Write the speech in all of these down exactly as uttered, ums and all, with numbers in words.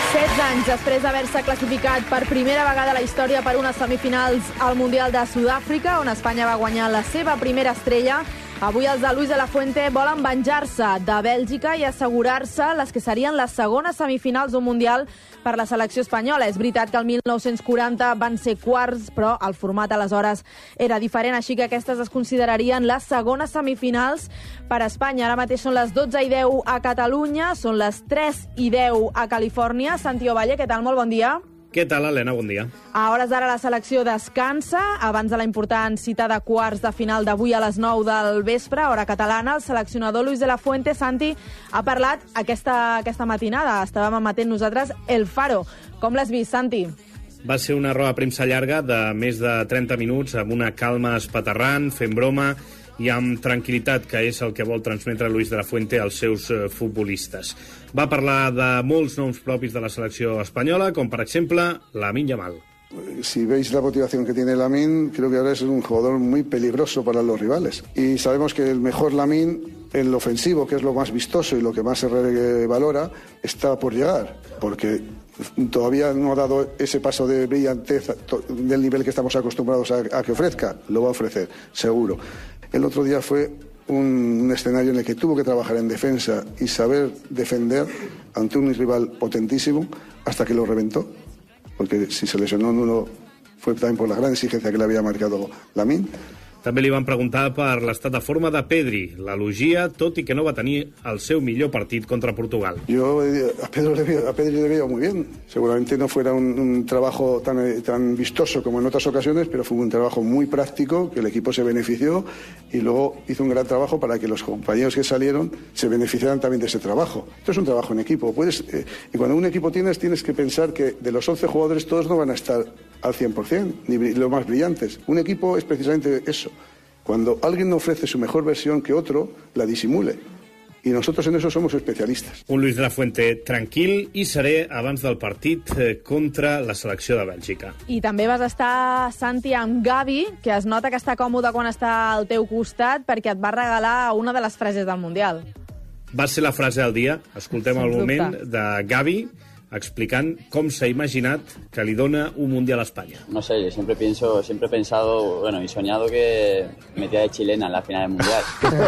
setze anys després d'haver-se classificat per primera vegada a la història per unes semifinals al Mundial de Sud-àfrica, on Espanya va guanyar la seva primera estrella, avui els de Luis de la Fuente volen venjar-se de Bèlgica i assegurar-se les que serien les segones semifinals d'un Mundial per la selecció espanyola. És veritat que el mil nou-cents quaranta van ser quarts, però el format aleshores era diferent, així que aquestes es considerarien les segones semifinals per a Espanya. Ara mateix són les dotze i deu a Catalunya, són les tres i deu a Califòrnia. Santi Ovalle, què tal? Molt bon dia. Què tal, Helena? Bon dia. A hores d'ara la selecció descansa. Abans de la important cita de quarts de final d'avui a les nou del vespre, hora catalana, el seleccionador Luis de la Fuente, Santi, ha parlat aquesta, aquesta matinada. Estàvem emetent nosaltres El Faro. Com l'has vist, Santi? Va ser una roda de premsa llarga de més de trenta minuts, amb una calma espaterrant, fent broma i amb tranquil·litat, que és el que vol transmetre Luis de la Fuente als seus eh, futbolistes. Va parlar de molts noms propis de la selecció espanyola, com per exemple Lamine Yamal. Si veis la motivación que tiene Lamine, creo que ahora es un jugador muy peligroso para los rivales. Y sabemos que el mejor Lamine, en lo ofensivo, que es lo más vistoso y lo que más se valora, está por llegar, porque todavía no ha dado ese paso de brillantez del nivel que estamos acostumbrados a, a que ofrezca. Lo va a ofrecer, seguro. El otro día fue un, un escenario en el que tuvo que trabajar en defensa y saber defender ante un rival potentísimo hasta que lo reventó, porque si se lesionó en uno fue también por la gran exigencia que le había marcado Lamine. També li van preguntar per l'estat de forma de Pedri. L'elogia, tot i que no va tenir el seu millor partit contra Portugal. Yo a Pedro le veo, a Pedri le veo muy bien. Seguramente no fuera un, un trabajo tan, tan vistoso como en otras ocasiones, pero fue un trabajo muy práctico, que el equipo se benefició y luego hizo un gran trabajo para que los compañeros que salieron se beneficiaran también de ese trabajo. Esto es un trabajo en equipo. Puedes, eh, y cuando un equipo tienes, tienes que pensar que de los once jugadores todos no van a estar al cien por cien, ni los más brillantes. Un equipo es precisamente eso. Cuando alguien ofrece su mejor versión que otro, la disimule. I nosotros en eso somos especialistas. Un Luis de la Fuente tranquil i serè abans del partit contra la selecció de Bèlgica. I també vas estar, Santi, amb Gavi, que es nota que està còmode quan està al teu costat perquè et va regalar una de les frases del Mundial. Va ser la frase del dia. Escoltem el moment de Gavi explicant com s'ha imaginat que li dona un Mundial a España. No sé, yo siempre pienso, siempre he pensado, bueno, y soñado que metía de chilena en la final del Mundial.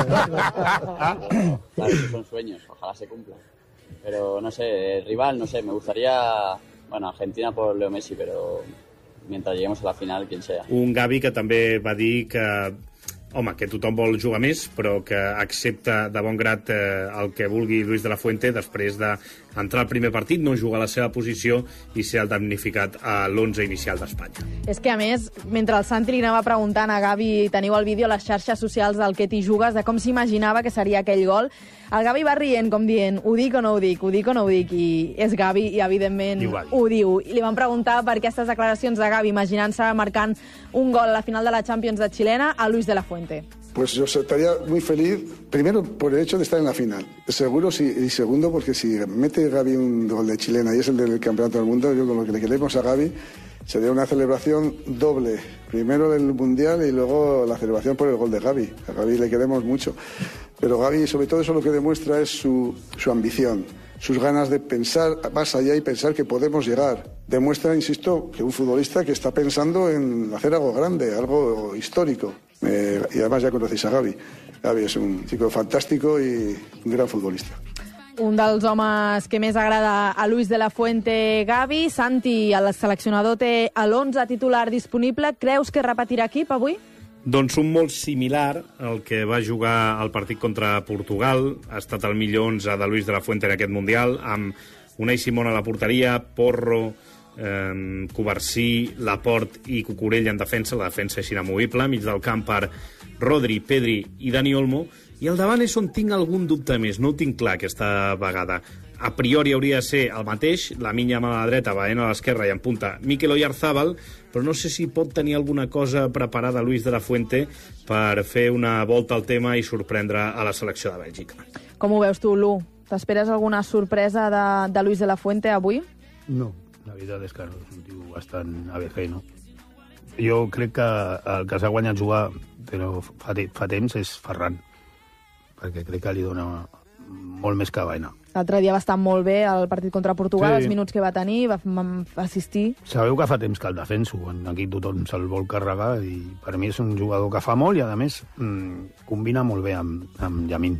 Claro, esos son sueños, ojalá se cumplan. Pero no sé, el rival, no sé, me gustaría, bueno, Argentina por Leo Messi, pero mientras lleguemos a la final, quien sea. Un Gavi que també va dir que home, que tothom vol jugar més, però que accepta de bon grat eh, el que vulgui Luis de la Fuente després d'entrar al primer partit, no jugar a la seva posició i ser el damnificat a l'onze inicial d'Espanya. És que, a més, mentre el Santi li anava preguntant a Gavi, teniu el vídeo a les xarxes socials del que t'hi jugues, de com s'imaginava que seria aquell gol, el Gavi va rient, com dient, ho dic o no ho dic, ho dic o no ho dic, i és Gavi, i evidentment ho, ho diu. I li van preguntar per aquestes declaracions de Gavi, imaginant-se marcant un gol a la final de la Champions de Xilena a Luis de la Fuente. Pues yo estaría muy feliz, primero por el hecho de estar en la final, seguro, si, y segundo porque si mete Gavi un gol de chilena y es el del Campeonato del Mundo, yo con lo que le queremos a Gavi sería una celebración doble, primero el Mundial y luego la celebración por el gol de Gavi. A Gavi le queremos mucho, pero Gavi sobre todo eso lo que demuestra es su, su ambición, sus ganas de pensar más allá y pensar que podemos llegar. Demuestra, insisto, que un futbolista que está pensando en hacer algo grande, algo histórico. Eh, y además ya conocéis a Gavi. Gavi és un chico fantàstico i un gran futbolista. Un dels homes que més agrada a Luis de la Fuente, Gavi. Santi, el seleccionador té l'onze titular disponible. Creus que repetirà equip avui? Doncs un molt similar al que va jugar al partit contra Portugal. Ha estat el millor onze de Luis de la Fuente en aquest Mundial, amb Unai Simón a la porteria, Porro, eh, Covarsí, Laporte i Cucurella en defensa, la defensa és inamovible, mig del camp per Rodri, Pedri i Dani Olmo, i al davant és on tinc algun dubte més, no ho tinc clar aquesta vegada. A priori hauria de ser el mateix, la minya a la dreta, Baena a l'esquerra i en punta Mikel Oyarzabal, però no sé si pot tenir alguna cosa preparada Luis de la Fuente per fer una volta al tema i sorprendre a la selecció de Bèlgica. Com ho veus tu, Lu? T'esperes alguna sorpresa de, de Luis de la Fuente avui? No, la veritat és que no, és un tio bastant A B C, no? Jo crec que el que s'ha guanyat jugar però fa, fa temps és Ferran, perquè crec que li dona molt més que Baena. L'altre dia va estar molt bé el partit contra Portugal, Sí. els minuts que va tenir, va, va assistir. Sabeu que fa temps que el defenso, aquí tothom se'l vol carregar, i per mi és un jugador que fa molt i, a més, mmm, combina molt bé amb, amb Yamin.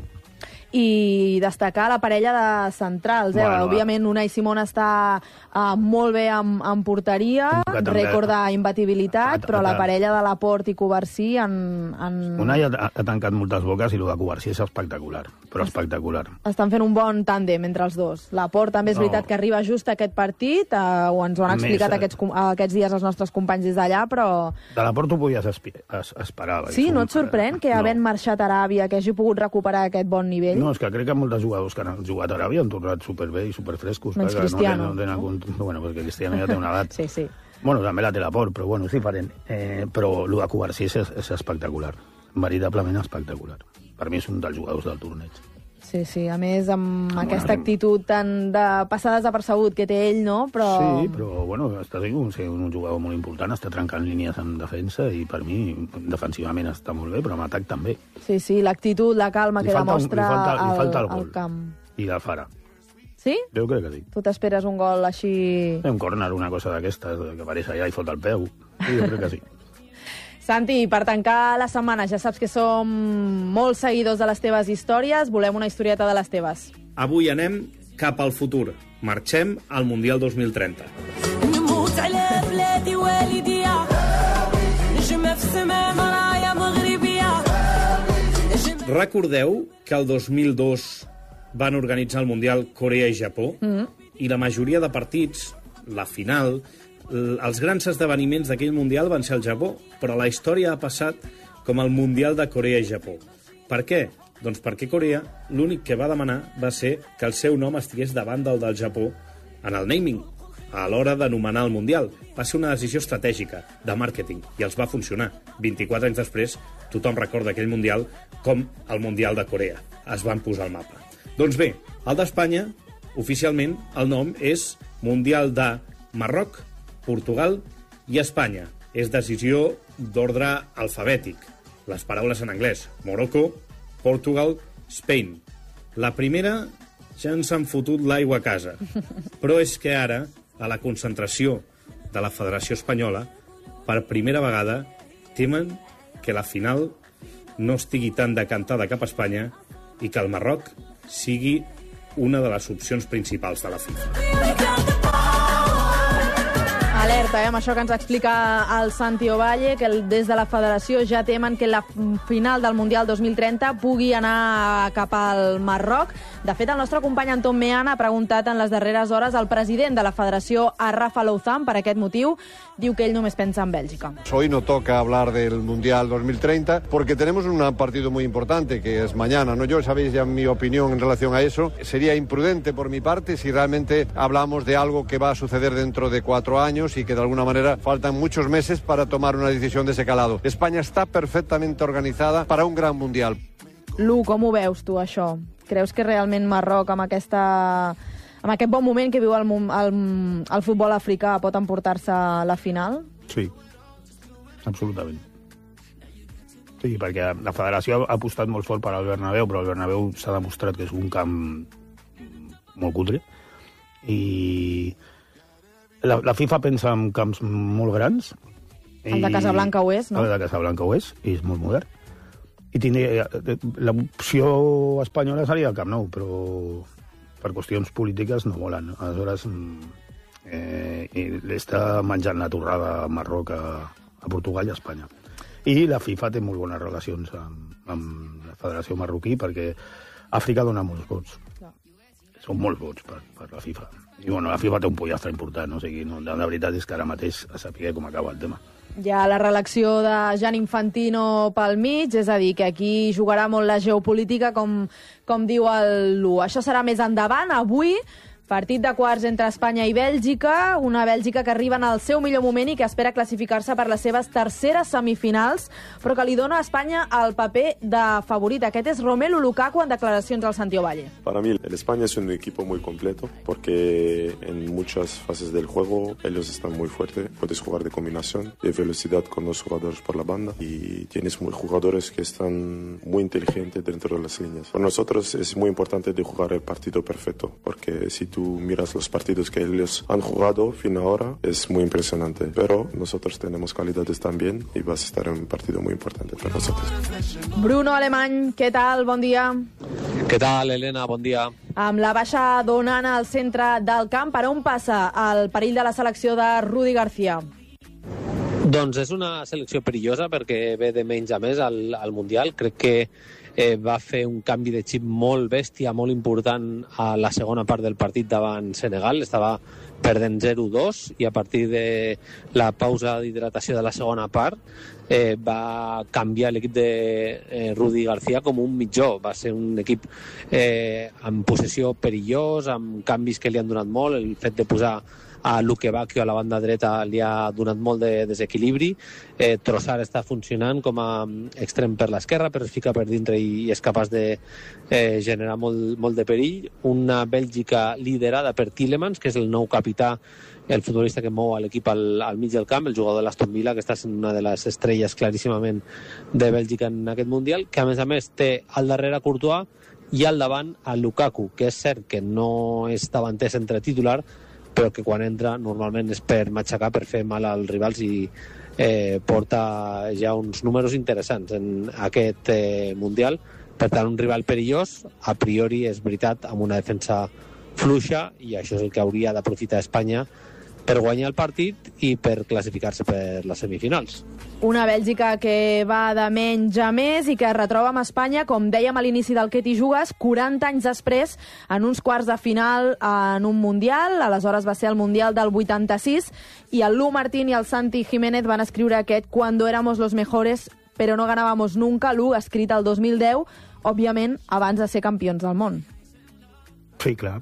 I destacar la parella de centrals. Eh? Bueno, Òbviament, Unai Simón està uh, molt bé amb, amb porteria, rècord d'imbatibilitat, però la parella de Laporte i Covarsí han... han... Unai ha, ha tancat moltes boques i el de Covarsí és espectacular, però espectacular. Estan fent un bon tàndem entre els dos. Laporte també és No. veritat que arriba just a aquest partit, uh, ho ens ho han explicat Més, eh? aquests, com- aquests dies els nostres companys des d'allà, però... De Laporte ho podies espi- es, esperar. Sí, no et sorprèn que No. havent marxat a Aràbia, que hagi pogut recuperar aquest bon nivell? No, és que crec que molts jugadors que han jugat a Aràbia han tornat superbé i superfrescos. Menys perquè Cristiano, No tenen, no tenen, bueno, perquè Cristiano ja té una edat. Sí, sí. Bueno, també la té Laporte, però bueno, és diferent. Eh, però el de Covarsí és, és espectacular. Veritablement espectacular. Per mi és un dels jugadors del torneig. Sí, sí, a més amb Amb aquesta una- actitud tan de passar desapercebut que té ell, no? Però... Sí, però bueno, està sent un, un jugador molt important, està trencant línies en defensa i per mi defensivament està molt bé, però en atac també. Sí, sí, l'actitud, la calma Li que falta un- demostra li falta- li al, falta el al gol. camp. I el farà. Sí? Jo crec que sí. Tu t'esperes un gol així... Un córner, una cosa d'aquestes, que apareix allà i fot el peu. Sí, jo crec que sí. Santi, per tancar la setmana, ja saps que som molts seguidors de les teves històries, volem una historieta de les teves. Avui anem cap al futur. Marxem al Mundial dos mil trenta. نموت على بلادي والديا نجمة في السماء مرايا مغربية. Recordeu que el dos mil dos van organitzar el Mundial Corea i Japó, mm-hmm. i la majoria de partits, la final, l- els grans esdeveniments d'aquell Mundial van ser al Japó, però la història ha passat com el Mundial de Corea i Japó. Per què? Doncs perquè Corea l'únic que va demanar va ser que el seu nom estigués davant del del Japó en el naming, a l'hora d'anomenar el Mundial. Va ser una decisió estratègica, de màrqueting, i els va funcionar. vint-i-quatre anys després, tothom recorda aquell Mundial com el Mundial de Corea. Es van posar al mapa. Doncs bé, el d'Espanya, oficialment, el nom és Mundial de Marroc, Portugal i Espanya. És decisió d'ordre alfabètic. Les paraules en anglès. Morocco, Portugal, Spain. La primera ja ens han fotut l'aigua a casa. Però és que ara, a la concentració de la Federació Espanyola, per primera vegada temen que la final no estigui tan decantada cap a Espanya i que el Marroc sigui una de les opcions principals de la FIFA. Alerta, eh, amb això que ens explica el Santi Ovalle, que el, des de la federació ja temen que la final del Mundial dos mil trenta pugui anar cap al Marroc. De fet, el nostre company Anton Meana ha preguntat en les darreres hores al president de la federació, a Rafa Louzán, per aquest motiu. Diu que ell només pensa en Bèlgica. Hoy no toca hablar del Mundial dos mil treinta porque tenemos un partido muy importante que es mañana, ¿no? Yo sabéis ya mi opinión en relación a eso. Sería imprudente por mi parte si realmente hablamos de algo que va a suceder dentro de cuatro años y que de alguna manera faltan muchos meses para tomar una decisión de ese calado. España está perfectamente organizada para un gran Mundial. Lu, com ho veus tu, això? Creus que realment Marroc, amb aquesta... amb aquest bon moment que viu el, el, el futbol africà, pot emportar-se a la final? Sí, absolutament. Sí, perquè la federació ha apostat molt fort per al Bernabéu, però el Bernabéu s'ha demostrat que és un camp molt cutre. I la, la FIFA pensa en camps molt grans. El de Casablanca ho és, no? El de Casablanca ho és, i és molt modern. I tindria, l'opció espanyola seria el Camp Nou, però per qüestions polítiques no volen. Aleshores, eh, està menjant la torrada a Marroc, a, a Portugal i a Espanya. I la FIFA té molt bones relacions amb, amb la Federació Marroquí, perquè Àfrica dona molts vots. Clar. Són molts vots per, per la FIFA. I bueno, la FIFA té un pollastre important, no? O sigui, no, la veritat és que ara mateix a saber com acaba el tema. Hi ha la reelecció de Gianni Infantino pel mig, és a dir, que aquí jugarà molt la geopolítica, com, com diu el Lu. Això serà més endavant. Avui Partit de quarts entre Espanya i Bèlgica, una Bèlgica que arriba en el seu millor moment i que espera classificar-se per les seves terceres semifinals, però que li dona a Espanya el paper de favorit. Aquest és Romelu Lukaku en declaracions al Santiago Valle. Para mí, el España es un equipo muy completo porque en muchas fases del juego ellos están muy fuertes. Puedes jugar de combinación, de velocidad con los jugadores por la banda y tienes muy jugadores que están muy inteligentes dentro de las líneas. Para nosotros es muy importante de jugar el partido perfecto porque si tú miras los partidos que ellos han jugado fin ahora, es muy impresionante. Pero nosotros tenemos calidades también y vas a estar en un partido muy importante para nosotros. Bruno Alemany, què tal? Bon dia. Què tal, Helena? Bon dia. Amb la baixa d'Onana al centre del camp, per on passa el perill de la selecció de Rudi García? Doncs és una selecció perillosa perquè ve de menys a més al, al Mundial. Crec que eh, va fer un canvi de xip molt bèstia, molt important a la segona part del partit davant Senegal. Estava perdent zero dos i a partir de la pausa d'hidratació de la segona part eh, va canviar l'equip de eh, Rudi García com un mitjó. Va ser un equip eh, amb possessió perillós, amb canvis que li han donat molt. El fet de posar a Luque Bacchio a la banda dreta li ha donat molt de desequilibri. Eh, Trossard està funcionant com a extrem per l'esquerra, però es fica per dintre i és capaç de eh, generar molt, molt de perill. Una Bèlgica liderada per Tielemans, que és el nou capità, el futbolista que mou l'equip al, al mig del camp, el jugador de l'Aston Villa, que està sent una de les estrelles claríssimament de Bèlgica en aquest Mundial, que a més a més té al darrere Courtois i al davant a Lukaku, que és cert que no és davanter centre titular, però que quan entra normalment és per matxacar, per fer mal als rivals i eh, porta ja uns números interessants en aquest eh, Mundial. Per tant, un rival perillós, a priori és veritat, amb una defensa fluixa, i això és el que hauria d'aprofitar Espanya per guanyar el partit i per classificar-se per les semifinals. Una Bèlgica que va de menys a més i que es retroba amb Espanya, com dèiem a l'inici del Que t'hi jugues, quaranta anys després, en uns quarts de final en un Mundial. Aleshores va ser el Mundial del vuitanta-sis i el Lu Martín i el Santi Jiménez van escriure aquest Cuando éramos los mejores, pero no ganábamos nunca. Lu, escrit el dos mil deu, òbviament abans de ser campions del món. Sí, clar.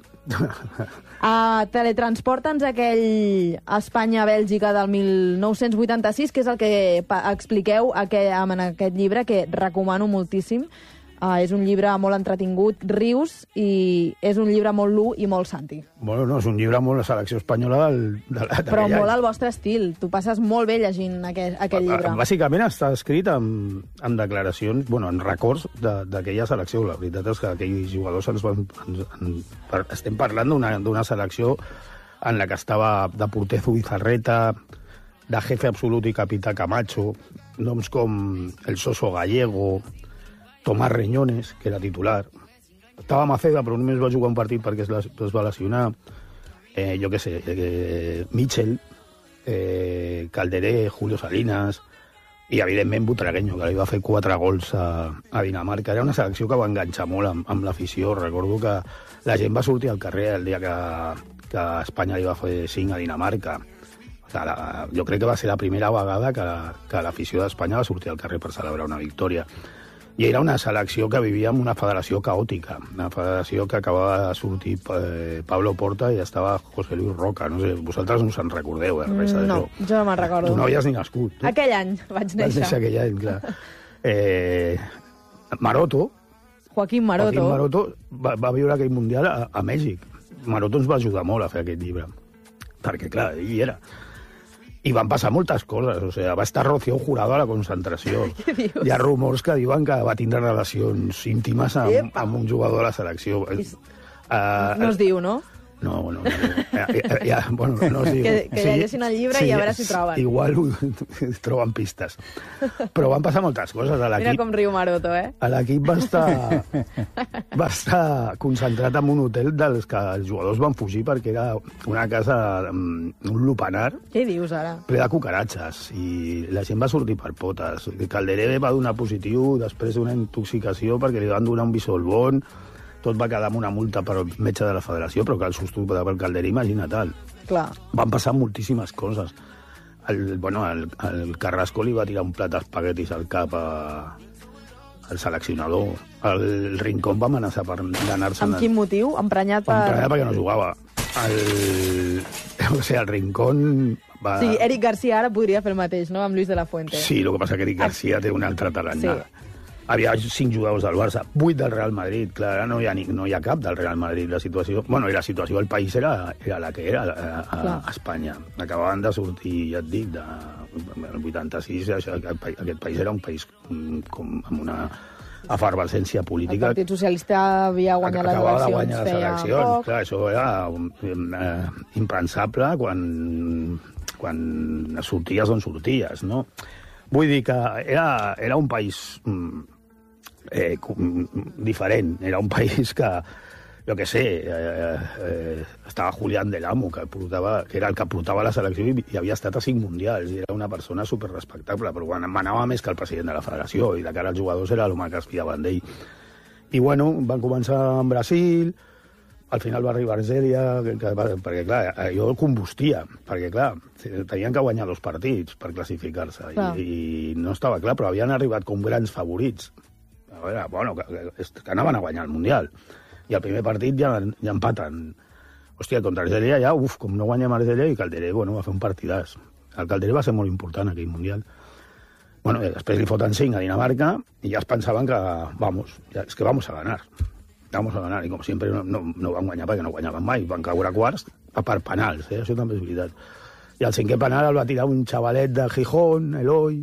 Uh, teletransporta'ns aquell Espanya-Bèlgica del mil nou-cents vuitanta-sis, que és el que expliqueu aquest, en aquest llibre, que recomano moltíssim. Uh, és un llibre molt entretingut, rius, i és un llibre molt Lu i molt Santi. Bueno, no, és un llibre molt la selecció espanyola del, de, de Però molt al vostre estil. Tu passes molt bé llegint aquest, aquest llibre. Bàsicament està escrit amb, amb declaracions, bueno, en records d'aquella selecció. La veritat és que aquells jugadors ens van... Ens, ens, estem parlant d'una selecció en la que estava de porter Zubizarreta, de jefe absolut i capità Camacho, noms com el Soso Gallego, Tomás Reñones, que era titular. Estava Maceda, però només va jugar un partit perquè es, es va lesionar. Eh, jo què sé, eh, Mitchell, eh, Calderé, Julio Salinas i, evidentment, Butragueño, que li va fer quatre gols a, a Dinamarca. Era una selecció que va enganxar molt amb, amb l'afició. Recordo que la gent va sortir al carrer el dia que, que Espanya li va fer cinc a Dinamarca. O sigui, la, jo crec que va ser la primera vegada que, que l'afició d'Espanya va sortir al carrer per celebrar una victòria. I era una selecció que vivia en una federació caòtica, una federació que acabava de sortir eh, Pablo Porta i estava José Luis Roca. No sé, vosaltres no se'n recordeu, eh, res d'això. No, jo no me'n recordo. Tu no havies ni nascut. Tu? Aquell any vaig néixer. Vaig néixer aquell any, clar. Eh, Maroto, Joaquín Maroto, Joaquín Maroto va, va viure aquell Mundial a, a Mèxic. Maroto ens va ajudar molt a fer aquest llibre, perquè, clar, ell hi era. I van passar moltes coses, o sigui, va estar Rocío Jurado a la concentració. Hi ha rumors que diuen que va tindre relacions íntimes amb, amb un jugador de la selecció. I, uh, no es diu, no? No, no, no. Ja, ja, ja, bueno, no es diu. Que, que sí, llegeixin el llibre sí, i a veure si troben. Igual troben pistes. Però van passar moltes coses a l'equip. Mira com riu Maroto, eh? L'equip va estar, va estar concentrat en un hotel dels que els jugadors van fugir perquè era una casa, un lupanar. Què dius ara? Ple de cucaratges. I la gent va sortir per potes. Calderé va donar positiu després d'una intoxicació perquè li van donar un bisolbón. Tot va quedar amb una multa per metge de la federació, però que el susto per Calderé, imagina't tal. Clar. Van passar moltíssimes coses. El, bueno, el, el Carrasco li va tirar un plat d'espaguetis al cap a, al seleccionador. El Rincón va amenaçar per d'anar-se'n... Amb quin motiu? Emprenyat per... Emprenyat perquè no jugava. el, o sigui, el Rincón... Va... Sí, Eric Garcia ara podria fer el mateix, no?, amb Luis de la Fuente. Sí, el que passa que Eric Garcia té una altra tarannada. Sí. Havia cinc jugadors del Barça, vuit del Real Madrid. Clar, ara no hi ha, ni, no hi ha cap del Real Madrid. La situació... Bueno, la situació del país era, era la que era a, a, a Espanya. Acabaven de sortir, ja et dic, de, el vuitanta-sis, això, aquest, aquest país era un país com, amb una efervescència política. El Partit Socialista havia guanyat les eleccions. Acabava de guanyar les eleccions. Clar, això era eh, impensable quan, quan sorties on sorties, no? Vull dir que era, era un país eh, diferent. Era un país que, jo què sé, eh, eh, estava Julián del Amo, que, portava, que era el que portava la selecció i, i havia estat a cinc mundials. I era una persona superrespectable, però quan manava més que el president de la federació, i de cara als jugadors era l'home que es fiaven d'ell. I, bueno, van començar amb Brasil, al final va arribar Argèlia, que, que, perquè, clar, jo el combustia, perquè, clar, tenien que guanyar dos partits per classificar-se, i, i no estava clar, però havien arribat com grans favorits. A veure, bueno, que, que, que anaven a guanyar el Mundial. I el primer partit ja, ja empaten. Hòstia, contra Argèlia ja, uf, com no guanyem Argèlia, i Calderé, bueno, va fer un partidàs. El Calderé va ser molt important, aquell Mundial. Bueno, després li foten cinc a Dinamarca, i ja es pensaven que, vamos, ja, és que vamos a ganar. Vamos a ganar, i com sempre no, no, no van guanyar perquè no guanyaven mai, van caure quarts per penals, eh? Això també és veritat. I el cinquè penal el va tirar un xavalet de Gijón, Eloi...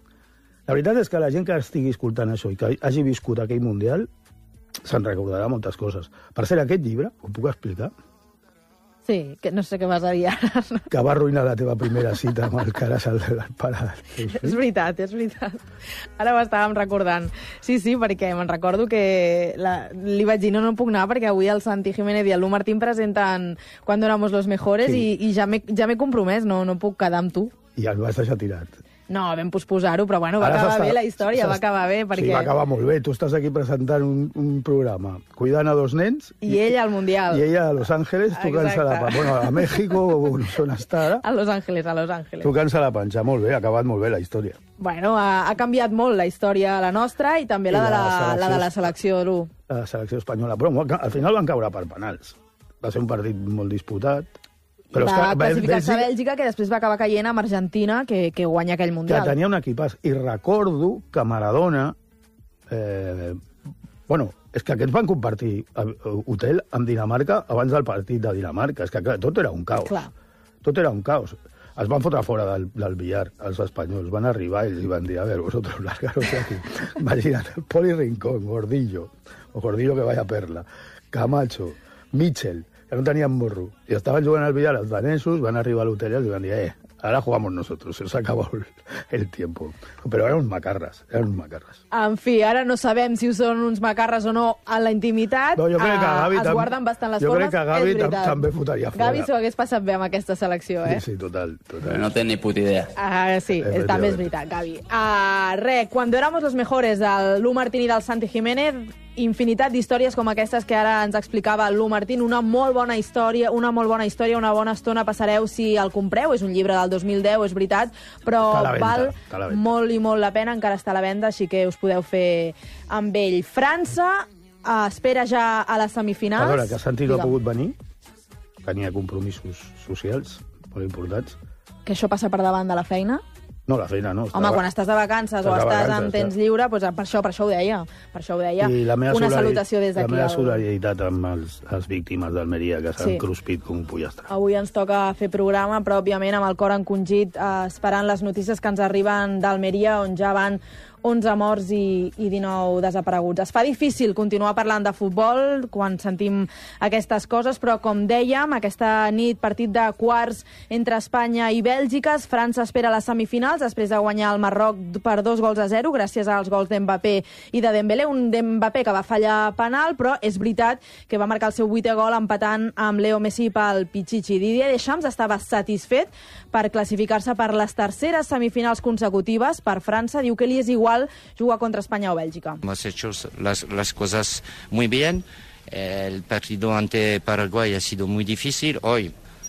La veritat és que la gent que estigui escoltant això i que hagi viscut aquell Mundial se'n recordarà moltes coses. Per cert, aquest llibre, ho puc explicar? Sí, que no sé què vas a dir ara. Que va arruïnar la teva primera cita amb el Caras al pare. És veritat, és veritat. Ara ho estàvem recordant. Sí, sí, perquè me'n recordo que la, li vaig dir no, no puc anar perquè avui el Santi Jiménez i el Lu Martín presenten Cuando éramos los mejores, sí. i, i ja m'he ja m'he compromès, no, no puc quedar amb tu. I el vas deixar tirat. No, vam posposar-ho, però bueno, va Ara acabar bé la història, va acabar bé. Perquè... Sí, va acabar molt bé. Tu estàs aquí presentant un, un programa, cuidant a dos nens... I, i ella al Mundial. I ella a Los Ángeles, tocant-se la panxa. Bueno, a México, on està ara. A Los Ángeles, a Los Ángeles. Tocant-se la panxa, molt bé, ha acabat molt bé la història. Bueno, ha, ha canviat molt la història, la nostra, i també I la, de la, la, la de la selecció de l'U. La selecció espanyola, però al final van caure per penals. Va ser un partit molt disputat. Però va classificar-se a Bèlgica, que després va acabar caient amb Argentina, que, que guanya aquell Mundial. Que tenia un equipàs. I recordo que Maradona... Eh, bueno, és que aquests van compartir hotel amb Dinamarca abans del partit de Dinamarca. És que clar, tot era un caos. Clar. Tot era un caos. Es van fotre fora del, del billar, els espanyols. Van arribar i els van dir, a ver, vosotros largaros de aquí. Imagina't, Poli Rincón, Gordillo, o Gordillo que vaya perla, Camacho, Mitchell, que no tenien morro, i estaven jugant al billar els danesos, van arribar a l'hotel i els van dir, eh, ahora jugamos nosotros, se acabó el, el tiempo. Però eren uns macarres, eren uns macarres. En fi, ara no sabem si són uns macarres o no a la intimitat. No, jo crec que Gavi es guarden bastant les jo formes. Jo crec que Gavi tam també fotaria fora. Gavi s'ho hagués passat bé amb aquesta selecció, eh? Sí, sí, total. total. No té ni puta idea. Uh, sí, és, també és veritat, Gavi. Uh, re, cuando éramos los mejores del Lu Martín i del Santi Jiménez, infinitat d'històries com aquestes que ara ens explicava el Lu Martín, una molt bona història, una molt bona història, una bona estona passareu si el compreu, és un llibre del dos mil deu, és veritat, però val molt i molt la pena, encara està a la venda, així que us podeu fer amb ell. França uh, espera ja a les semifinals. A veure, que Santi no ha pogut venir, tenia compromisos socials molt importants. Que això passa per davant de la feina? No, la feina no. Home, quan estàs de vacances o estàs vacances, en temps lliure, doncs per això, per això ho deia. Per això ho deia. Una salutació des d'aquí. La meva solidaritat amb els, les víctimes d'Almeria, que s'han sí. cruspit com un pollastre. Avui ens toca fer programa, però òbviament amb el cor encongit, eh, esperant les notícies que ens arriben d'Almeria, on ja van onze morts i, i dinou desapareguts. Es fa difícil continuar parlant de futbol quan sentim aquestes coses, però com dèiem, aquesta nit partit de quarts entre Espanya i Bèlgica. França espera les semifinals després de guanyar el Marroc per dos gols a zero gràcies als gols d'Mbappé i de Dembélé. Un Dembélé que va fallar penal, però és veritat que va marcar el seu vuitè gol empatant amb Leo Messi pel Pichichi. Didier Deschamps estava satisfet per classificar-se per les terceres semifinals consecutives per França. Diu que li és igual jugar contra España o Bélgica. Hemos hecho las, las cosas muy bien. El partido ante Paraguay ha sido muy difícil. Hoy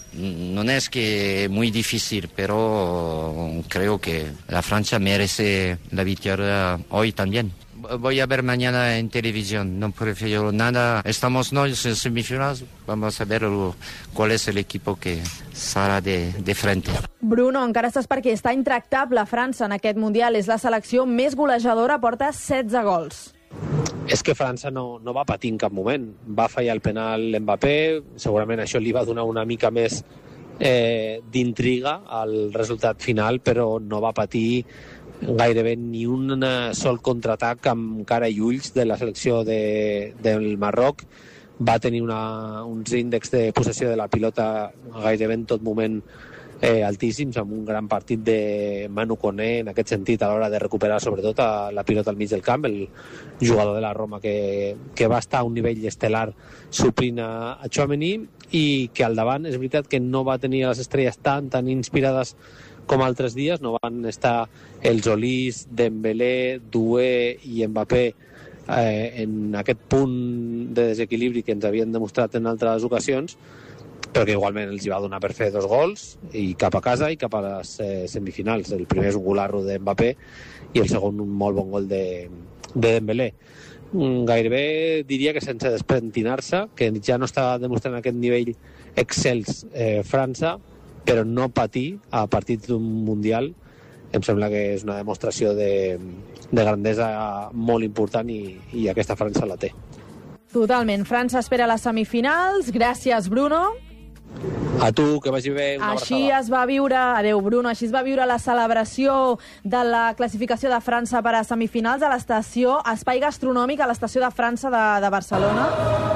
no es que muy difícil, pero creo que la Francia merece la victoria hoy también. voy a ver mañana en televisión, no prefiero nada. Estamos no en semifinales, vamos a ver cuál es el equipo que serà de, de frente. Bruno, encara estàs perquè està intractable França en aquest Mundial. És la selecció més golejadora, porta setze gols. És que França no, no va patir en cap moment. Va fallar el penal Mbappé, segurament això li va donar una mica més eh, d'intriga al resultat final, però no va patir gairebé ni un sol contraatac amb cara i ulls de la selecció de, del Marroc. Va tenir una, uns índexs de possessió de la pilota gairebé en tot moment eh, altíssims, amb un gran partit de Manu Koné en aquest sentit a l'hora de recuperar sobretot a la pilota al mig del camp, el jugador de la Roma que, que va estar a un nivell estel·lar suplint a, a Tchouaméni, i que al davant és veritat que no va tenir les estrelles tan tan inspirades com altres dies, no van estar els Olís, Dembélé, Doué i Mbappé eh, en aquest punt de desequilibri que ens havien demostrat en altres ocasions, però que igualment els hi va donar per fer dos gols i cap a casa i cap a les eh, semifinals. El primer és un golarro de Mbappé i el segon un molt bon gol de, de Dembélé. Gairebé diria que sense desprentinar-se, que ja no està demostrant aquest nivell excels eh, França, però no patir a partir d'un Mundial em sembla que és una demostració de, de grandesa molt important i, i aquesta França la té. Totalment. França espera les semifinals. Gràcies, Bruno. A tu, que vagi bé. Una així abraçada. es va viure, adeu Bruno, així es va viure la celebració de la classificació de França per a semifinals a l'estació Espai Gastronòmic, a l'estació de França de, de Barcelona.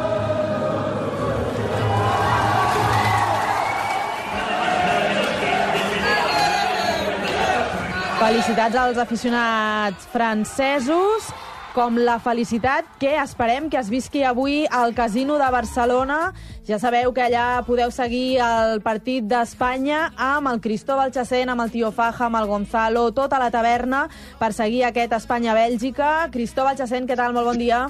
Felicitats als aficionats francesos, com la felicitat que esperem que es visqui avui al Casino de Barcelona. Ja sabeu que allà podeu seguir el partit d'Espanya amb el Cristóbal Chacén, amb el Tio Faja, amb el Gonzalo, tota la taverna per seguir aquest Espanya-Bèlgica. Cristóbal Chacén, què tal? Molt bon dia.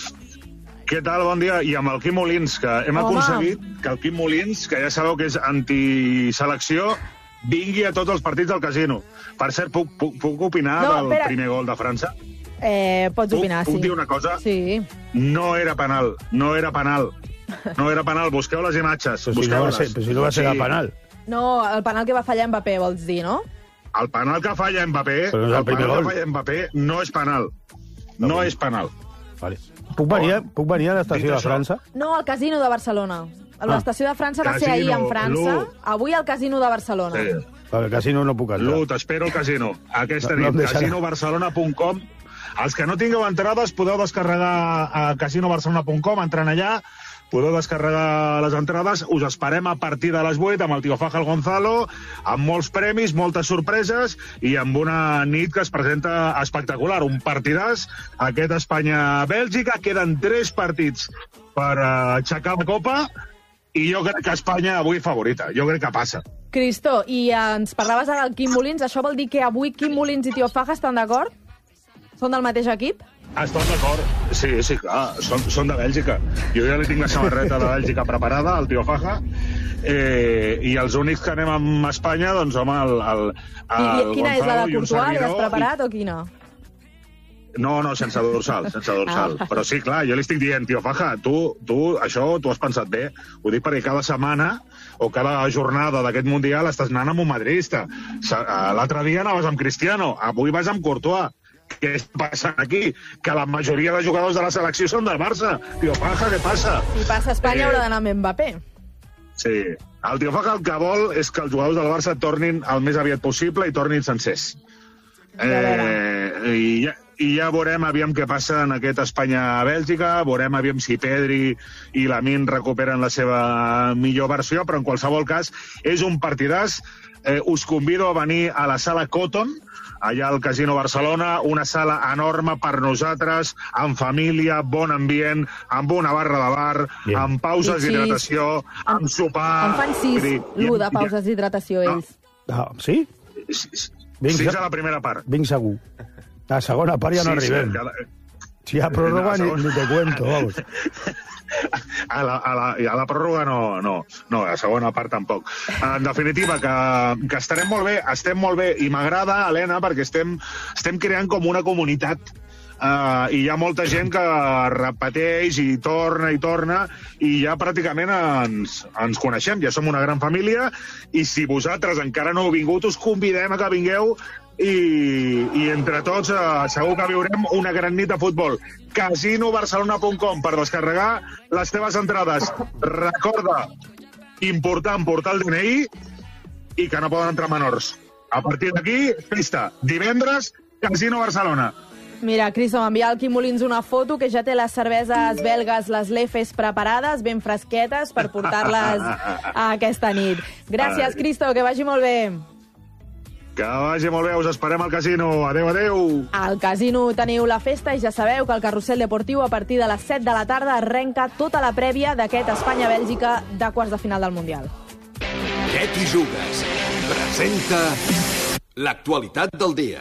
Què tal? Bon dia. I amb el Quim Molins, que hem Home. aconseguit que el Quim Molins, que ja sabeu que és antiselecció, vingui a tots els partits del Casino. Per cert, puc, puc, puc opinar No, del espera. primer gol de França? Eh, pots Puc, opinar, puc sí. dir una cosa? Sí. No era penal, no era penal. No era penal, busqueu les imatges. Però si no va busqueu-les. ser, però si no va ser de penal. No, el penal que va fallar Mbappé, vols dir, no? El penal que falla Mbappé, Però no és el el primer penal gol. que falla Mbappé no és penal. No és penal. Vale. Puc venir, puc venir a l'estació Dit de això- França? No, al Casino de Barcelona. L'estació de França va ser ahir Casino, en França, Lu. avui al Casino de Barcelona. Sí. Al casino no puc entrar. Lu, t'espero al casino. Aquesta No, no em nit, deixarà. casino barcelona punt com. Els que no tingueu entrades podeu descarregar a casino barcelona punt com, entrant allà, podeu descarregar les entrades. Us esperem a partir de les vuit amb el Tio Faja, el Gonzalo, amb molts premis, moltes sorpreses i amb una nit que es presenta espectacular. Un partidàs, aquest Espanya-Bèlgica. Queden tres partits per uh, aixecar la copa i jo crec que Espanya avui favorita. Jo crec que passa. Cristo, i eh, ens parlaves ara del Quim Molins, això vol dir que avui Quim Molins i Tio Faja estan d'acord? Són del mateix equip? Estan d'acord. Sí, sí, clar, són, són de Bèlgica. Jo ja li tinc la samarreta de Bèlgica preparada, el Tio Faja, eh, i els únics que anem amb Espanya, doncs, home, el, el, el I, i quina és, la Gonzalo de i un Courtois? L'has servidor, preparat o quina? I... No, no, sense dorsal, sense dorsal. Ah. Però sí, clar, jo li estic dient, Tio Faja, tu, tu, això t'ho has pensat bé. Ho dic perquè cada setmana o cada jornada d'aquest Mundial estàs anant amb un madridista. Sa- L'altre dia anaves amb Cristiano, avui vas amb Courtois. Què està passant aquí? Que la majoria de jugadors de la selecció són del Barça. Tio Faja, què passa? Si passa a Espanya Eh, haurà d'anar amb Mbappé. Sí. El Tio Faja el que vol és que els jugadors del Barça tornin el més aviat possible i tornin sencers. Eh, i, ja, I ja veurem aviam què passa en aquest Espanya-Bèlgica, veurem aviam si Pedri i Lamine recuperen la seva millor versió, però en qualsevol cas és un partidàs. Eh, us convido a venir a la sala Cotton, allà al Casino Barcelona, una sala enorme per nosaltres, amb família, bon ambient, amb una barra de bar, Bien. amb pauses I sis. d'hidratació, amb sopar... En fan sis, Vull dir, l'u de ja- pauses d'hidratació, No. ells. Ah, sí? Sis, Vinc, sis a la primera part. vinc segur. A la segona part ja no Sí, sí, arribem. cada- Si hi ha pròrroga, No, ni, segona- ni te cuento, vamos. A la, a, la, a la pròrroga no, no, no, a la segona part tampoc. En definitiva, que, que estarem molt bé, estem molt bé, i m'agrada, Helena, perquè estem, estem creant com una comunitat uh, i hi ha molta gent que repeteix i torna i torna, i ja pràcticament ens, ens coneixem, ja som una gran família, i si vosaltres encara no heu vingut, us convidem a que vingueu, i, i entre tots uh, segur que viurem una gran nit de futbol. casino barcelona punt com per descarregar les teves entrades. Recorda, important, portar el D N I i que no poden entrar menors. A partir d'aquí, festa. Divendres, Casino Barcelona. Mira, Cristo, m'envia el Quim Molins una foto que ja té les cerveses belgues, les Lefes, preparades, ben fresquetes, per portar-les a aquesta nit. Gràcies, Cristo, que vagi molt bé. Que vagi molt bé, us esperem al casino. Adéu, adéu. Al casino teniu la festa i ja sabeu que el Carrusel Deportiu a partir de les set de la tarda arrenca tota la prèvia d'aquest Espanya-Bèlgica de quarts de final del Mundial. Què t'hi jugues? Presenta l'actualitat del dia.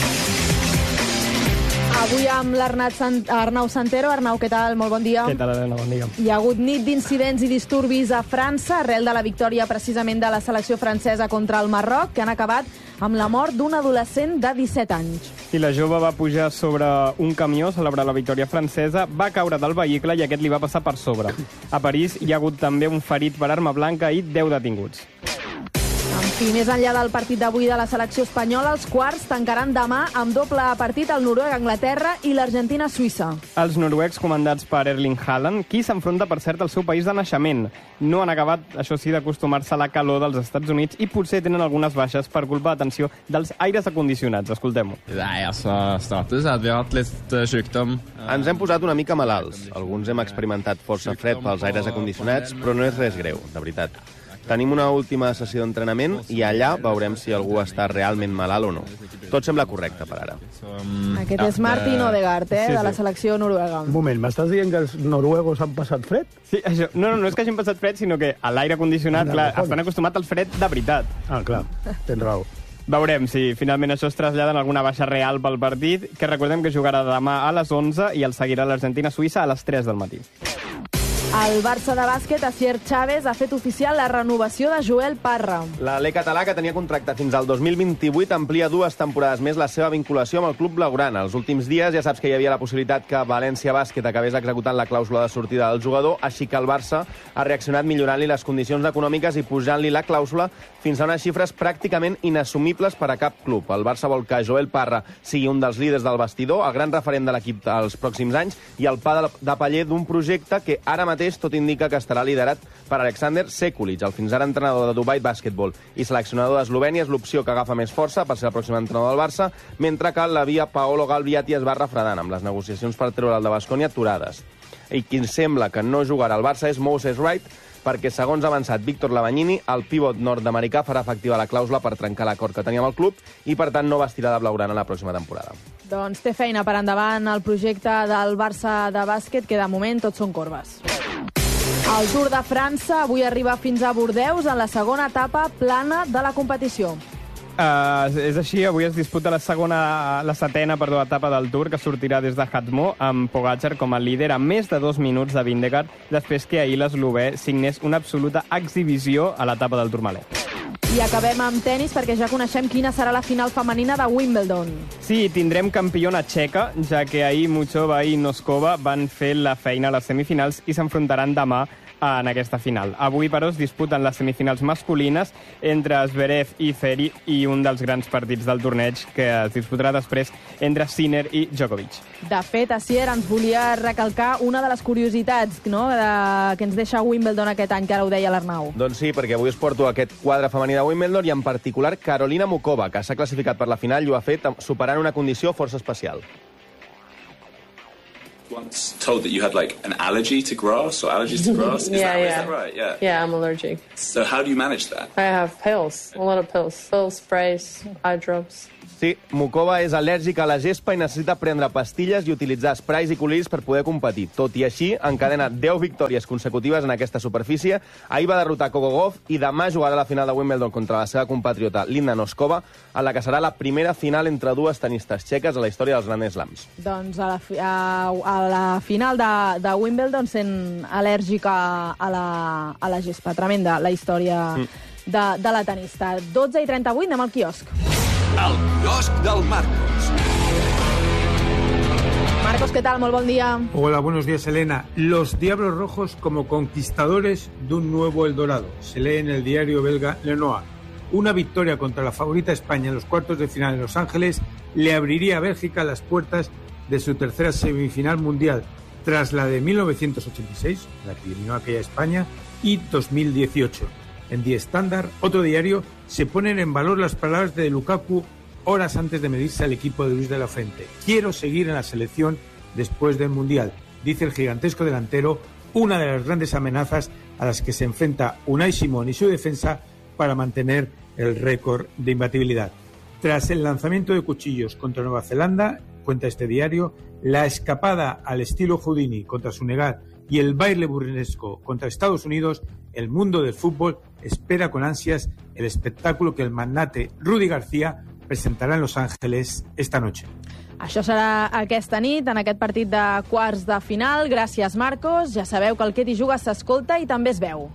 Avui amb l'Arnau Santero. Arnau, què tal? Molt bon dia. Què tal, Helena? Bon dia. Hi ha hagut nit d'incidents i disturbis a França arrel de la victòria precisament de la selecció francesa contra el Marroc, que han acabat amb la mort d'un adolescent de disset anys. I la jove va pujar sobre un camió a celebrar la victòria francesa, va caure del vehicle i aquest li va passar per sobre. A París hi ha hagut també un ferit per arma blanca i deu detinguts. En fi, més enllà del partit d'avui de la selecció espanyola, els quarts tancaran demà amb doble partit el Noruega-Anglaterra i l'Argentina-Suïssa. Els noruecs comandats per Erling Haaland, qui s'enfronta, per cert, al seu país de naixement. No han acabat, això sí, d'acostumar-se a la calor dels Estats Units i potser tenen algunes baixes per culpa, atenció, dels aires acondicionats. Escoltem-ho. Nei, altså, status er at vi har hatt litt uh, sykdom. Ens hem posat una mica malalts. Alguns hem experimentat força fred pels aires acondicionats, però no és res greu, de veritat. Tenim una última sessió d'entrenament i allà veurem si algú està realment malalt o no. Tot sembla correcte per ara. Aquest és Martin Odegaard, eh, Sí, de la sí. selecció noruega. Un moment, m'estàs dient que els noruegos han passat fred? Sí, això, no, no, no és que hagin passat fred, sinó que a l'aire condicionat, clar, estan acostumats al fred de veritat. Ah, clar, tens raó. Veurem si finalment això es trasllada en alguna baixa real pel partit, que recordem que jugarà demà a les onze i el seguirà l'Argentina-Suïssa a les tres del matí. El Barça de bàsquet, Asier Chávez, ha fet oficial la renovació de Joel Parra. L'alè català, que tenia contracte fins al dos mil vint-i-vuit, amplia dues temporades més la seva vinculació amb el club blaugrana. Els últims dies ja saps que hi havia la possibilitat que València Bàsquet acabés executant la clàusula de sortida del jugador, així que el Barça ha reaccionat millorant-li les condicions econòmiques i pujant-li la clàusula fins a unes xifres pràcticament inassumibles per a cap club. El Barça vol que Joel Parra sigui un dels líders del vestidor, el gran referent de l'equip dels pròxims anys i el pa de, de paller d'un projecte que ara mateix tot indica que estarà liderat per Alexander Sekulic, el fins ara entrenador de Dubai Basketball i seleccionador d'Eslovènia. És l'opció que agafa més força per ser el pròxim entrenador del Barça, mentre que la via Paolo Galviati es va refredant amb les negociacions per treure'l de Baskonia aturades. I qui sembla que no jugarà al Barça és Moses Wright, perquè, segons ha avançat Víctor Lavagnini, el pivot nord-americà farà efectiva la clàusula per trencar l'acord que tenia amb el club i, per tant, no vestirà de blaugrana la pròxima temporada. Doncs té feina per endavant el projecte del Barça de bàsquet, que de moment tots són corbes. El Tour de França avui arriba fins a Bordeus en la segona etapa plana de la competició. Uh, és així, avui es disputa la segona, la setena, perdó, etapa del Tour, que sortirà des de Hatmo, amb Pogacar com a líder a més de dos minuts de Vingegaard, després que ahir l'eslovè signés una absoluta exhibició a l'etapa del Tourmalet. I acabem amb tennis perquè ja coneixem quina serà la final femenina de Wimbledon. Sí, tindrem campiona txeca, ja que ahir Muchova i Noskova van fer la feina a les semifinals i s'enfrontaran demà en aquesta final. Avui, però, es disputen les semifinals masculines entre Zverev i Feri i un dels grans partits del torneig que es disputarà després entre Sinner i Djokovic. De fet, Asier, ens volia recalcar una de les curiositats, no?, de... que ens deixa Wimbledon aquest any, que ara ho deia l'Arnau. Doncs sí, perquè avui us porto aquest quadre femení de Wimbledon i en particular Carolina Mukova, que s'ha classificat per la final i ho ha fet superant una condició força especial. Once told that you had like an allergy to grass or allergies to grass. Is, yeah, that, yeah. is that right? Yeah. Yeah, I'm allergic. So how do you manage that? I have pills, a lot of pills. Pills, sprays, eye drops. Sí, Mukova és al·lèrgica a la gespa i necessita prendre pastilles i utilitzar sprays i col·liris per poder competir. Tot i així, encadena deu victòries consecutives en aquesta superfície. Ahir va derrotar Coco Gauff i demà jugarà la final de Wimbledon contra la seva compatriota Linda Noskova, en la que serà la primera final entre dues tenistes txeques a la història dels Grand Slams. Doncs a la, fi, a, a la final de, de Wimbledon sent al·lèrgica a la, a la gespa. Tremenda la història mm. de, de la tenista. dotze i trenta-vuit, anem al quiosc. El quiosc del Marcos. Marcos, ¿qué tal? Muy buen día. Hola, buenos días, Elena. Los Diablos Rojos como conquistadores de un nuevo Eldorado. Se lee en el diario belga Le Noir. Una victoria contra la favorita España en los cuartos de final en Los Ángeles le abriría a Bélgica las puertas de su tercera semifinal mundial, tras la de mil novecientos ochenta y seis, la que eliminó aquella España, y dos mil dieciocho. En Die Standard, otro diario, se ponen en valor las palabras de Lukaku horas antes de medirse al equipo de Luis de la Fuente. Quiero seguir en la selección después del Mundial, dice el gigantesco delantero, una de las grandes amenazas a las que se enfrenta Unai Simón y su defensa para mantener el récord de imbatibilidad. Tras el lanzamiento de cuchillos contra Nueva Zelanda, cuenta este diario, la escapada al estilo Houdini contra Senegal y el baile burlesco contra Estados Unidos, el mundo del fútbol espera con ansias el espectáculo que el magnate Rudy García presentarà en Los Ángeles esta noche. Això serà aquesta nit, en aquest partit de quarts de final. Gràcies, Marcos. Ja sabeu que el Què t'hi jugues s'escolta i també es veu.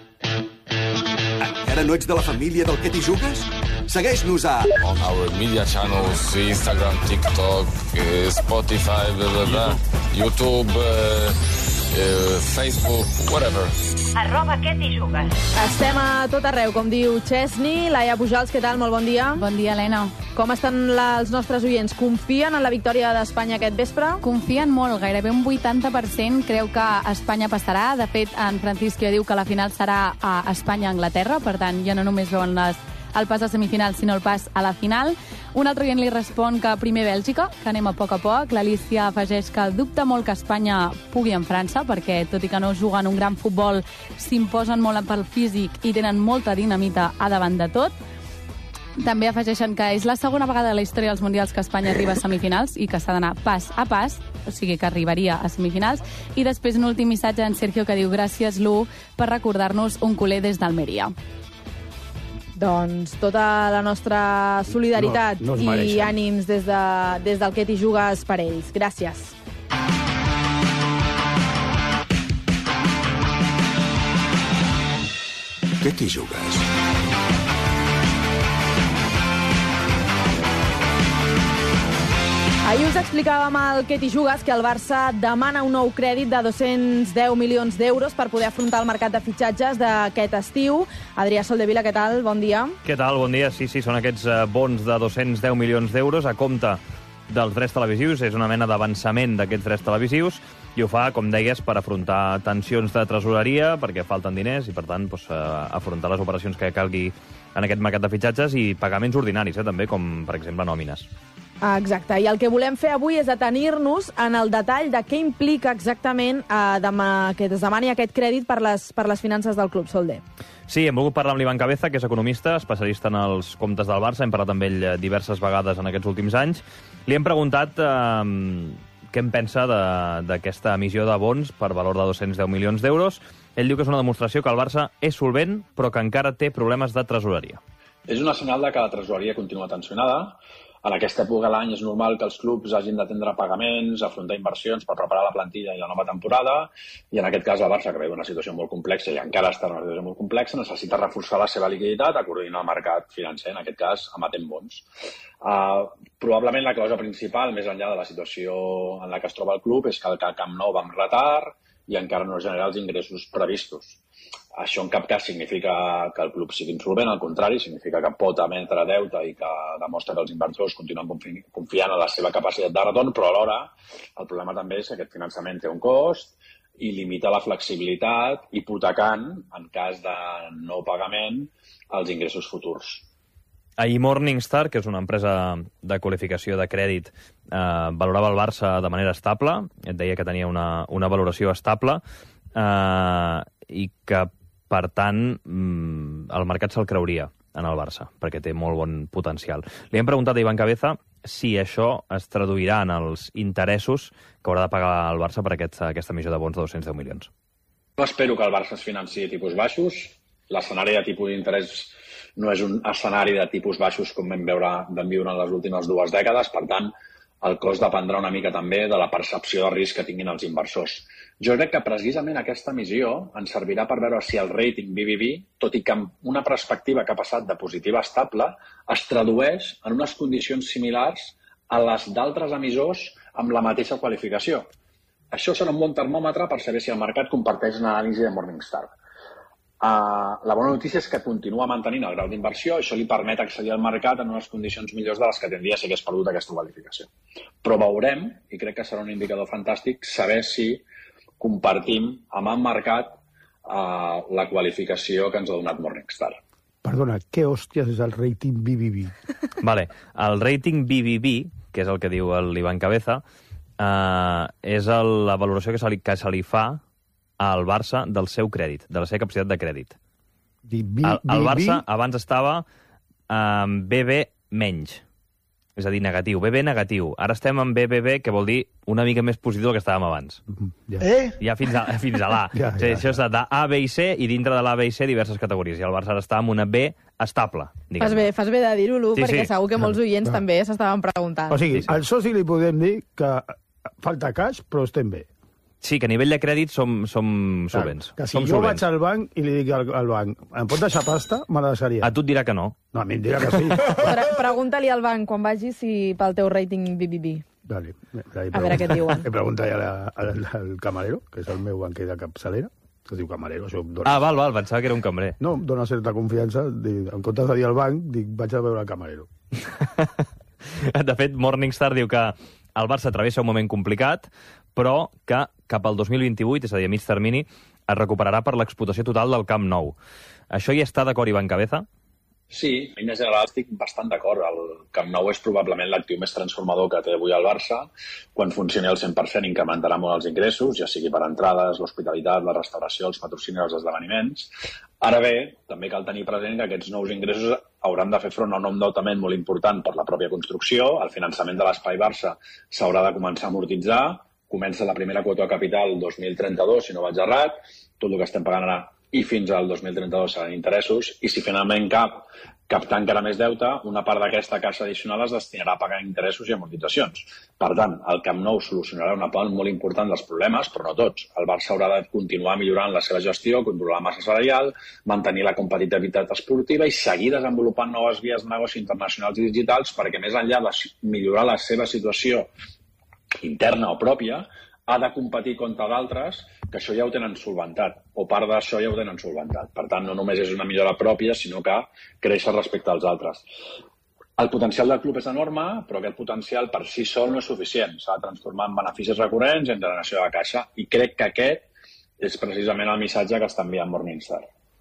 Encara no ets de la família del Què t'hi jugues? Segueix-nos a... On our media channels, Instagram, TikTok, uh, Spotify, blah, blah, blah, YouTube, uh, uh, Facebook, whatever. Arroba Què t'hi jugues. Estem a tot arreu, com diu Chesney. Laia Pujals, què tal? Molt bon dia. Bon dia, Helena. Com estan la, els nostres oients? Confien en la victòria d'Espanya aquest vespre? Confien molt, gairebé un vuitanta per cent creu que Espanya passarà. De fet, en Francisco ja diu que la final serà a Espanya-Anglaterra, per tant, ja no només veuen les, el pas a semifinals, sinó el pas a la final. Un altre oient li respon que primer Bèlgica, que anem a poc a poc. L'Alicia afegeix que dubta molt que Espanya pugui en França, perquè tot i que no juguen un gran futbol, s'imposen molt pel físic i tenen molta dinamita a davant de tot. També afegeixen que és la segona vegada a la història dels Mundials que Espanya arriba a semifinals i que s'ha d'anar pas a pas, o sigui que arribaria a semifinals. I després un últim missatge en Sergio que diu gràcies, Lu, per recordar-nos un culer des d'Almeria. Doncs tota la nostra solidaritat no, no i ànims des, de, des del Què t'hi jugues per ells. Gràcies. Què t'hi jugues? Ahir us explicàvem al Què t'hi jugues que el Barça demana un nou crèdit de dos-cents deu milions d'euros per poder afrontar el mercat de fitxatges d'aquest estiu. Adrià Soldevila, què tal? Bon dia. Què tal? Bon dia. Sí, sí, són aquests bons de dos-cents deu milions d'euros a compte dels drets televisius. És una mena d'avançament d'aquests drets televisius i ho fa, com deies, per afrontar tensions de tresoreria, perquè falten diners i, per tant, doncs, afrontar les operacions que calgui en aquest mercat de fitxatges i pagaments ordinaris, eh, també, com, per exemple, nòmines. Exacte, i el que volem fer avui és detenir-nos en el detall de què implica exactament eh, demà, que es demani aquest crèdit per les, per les finances del club, Solder. Sí, hem volgut parlar amb l'Ivan Cabeza, que és economista, especialista en els comptes del Barça, hem parlat amb ell diverses vegades en aquests últims anys. Li hem preguntat eh, què en pensa d'aquesta emissió de bons per valor de dos-cents deu milions d'euros. Ell diu que és una demostració que el Barça és solvent, però que encara té problemes de tresoreria. És una senyal de que la tresoreria continua tensionada. En aquesta època de l'any és normal que els clubs hagin d'atendre pagaments, afrontar inversions per preparar la plantilla i la nova temporada, i en aquest cas el Barça, que ve d'una situació molt complexa i encara està en una situació molt complexa, necessita reforçar la seva liquiditat, coordinar el mercat financer, en aquest cas emetent bons. Uh, probablement la causa principal, més enllà de la situació en la que es troba el club, és que el Camp Nou va amb retard i encara no genera els ingressos previstos. Això en cap cas significa que el club sigui insolvent, al contrari, significa que pot emetre deute i que demostra que els inversors continuen confi confiant en la seva capacitat de retorn, però alhora el problema també és que aquest finançament té un cost i limita la flexibilitat, hipotecant, en cas de no pagament, els ingressos futurs. Ahir Morningstar, que és una empresa de qualificació de crèdit, eh, valorava el Barça de manera estable, et deia que tenia una, una valoració estable, eh, i que, per tant, el mercat se'l creuria en el Barça, perquè té molt bon potencial. Li hem preguntat a Ivan Cabeza si això es traduirà en els interessos que haurà de pagar el Barça per aquesta, aquesta emissió de bons de dos-cents deu milions. No espero que el Barça es financi a tipus baixos. L'escenari de tipus d'interès no és un escenari de tipus baixos com vam veure, vam viure en les últimes dues dècades. Per tant, el cost dependrà una mica també de la percepció de risc que tinguin els inversors. Jo crec que precisament aquesta emissió ens servirà per veure si el rating B B B, tot i que amb una perspectiva que ha passat de positiva a estable, es tradueix en unes condicions similars a les d'altres emissors amb la mateixa qualificació. Això serà un bon termòmetre per saber si el mercat comparteix l'anàlisi de Morningstar. Uh, la bona notícia és que continua mantenint el grau d'inversió i això li permet accedir al mercat en unes condicions millors de les que tindria si hagués perdut aquesta qualificació. Però veurem, i crec que serà un indicador fantàstic, saber si compartim amb el mercat uh, la qualificació que ens ha donat Morningstar. Perdona, què hòsties és el rating B B B? Vale, el rating B B B, que és el que diu l'Ivan Cabeza, uh, és el, la valoració que se, li, que se li fa al Barça del seu crèdit, de la seva capacitat de crèdit. El, el Barça abans estava amb B B menys, és a dir, negatiu, B B negatiu. Ara estem amb B B B, que vol dir una mica més positiu del que estàvem abans. Ja, eh? ja fins a, fins a l'A. Ja, ja, ja. Això és de A, B i C, i dintre de l'A, B i C diverses categories. I el Barça ara està amb una B estable. Fas bé, fas bé de dir-ho, Lu, sí, perquè sí. Segur que molts oients ja. també s'estaven preguntant. O sigui, sí, sí. al soci li podem dir que falta cash, però estem bé. Sí, que a nivell de crèdit som, som solvents. Que si som jo solvents. vaig al banc i li dic al, al banc, em pot deixar pasta? Me la deixaria. A tu et dirà que no. No, a mi em dirà que sí. Pre Pregunta-li al banc quan vagi si pel teu rating B B B. Vale. A veure què et diuen. He preguntat ja al, al camarero, que és el meu banquer de capçalera, que diu camarero, això em dona... Ah, val, val, pensava que era un cambrer. No, em dona certa confiança. Dic, en comptes de dir al banc, dic, vaig a veure el camarero. De fet, Morningstar diu que el Barça travessa un moment complicat, però que cap al dos mil vint-i-vuit, és a dir, a mig termini, es recuperarà per l'explotació total del Camp Nou. Això hi està d'acord, Ivan Cabeza? Sí, en línies generals estic bastant d'acord. El Camp Nou és probablement l'actiu més transformador que té avui el Barça. Quan funcioni al cent per cent incrementarà molt els ingressos, ja sigui per entrades, l'hospitalitat, la restauració, els patrocinis, els esdeveniments. Ara bé, també cal tenir present que aquests nous ingressos hauran de fer front a un endeutament molt important per la pròpia construcció. El finançament de l'Espai Barça s'haurà de començar a amortitzar. Comença la primera quota de capital el dos mil trenta-dos, si no vaig errat. Tot el que estem pagant ara i fins al dos mil trenta-dos seran interessos, i si finalment cap captar encara més deute, una part d'aquesta caixa addicional es destinarà a pagar interessos i amortitzacions. Per tant, el Camp Nou solucionarà una part molt important dels problemes, però no tots. El Barça haurà de continuar millorant la seva gestió, controlar la massa salarial, mantenir la competitivitat esportiva i seguir desenvolupant noves vies de negoci internacionals i digitals perquè, més enllà de millorar la seva situació interna o pròpia, ha de competir contra d'altres que això ja ho tenen solventat, o part d'això ja ho tenen solventat. Per tant, no només és una millora pròpia, sinó que creix respecte als altres. El potencial del club és enorme, però aquest potencial per si sol no és suficient. S'ha de transformar en beneficis recurrents i en generació de caixa, i crec que aquest és precisament el missatge que està enviant Morningstar.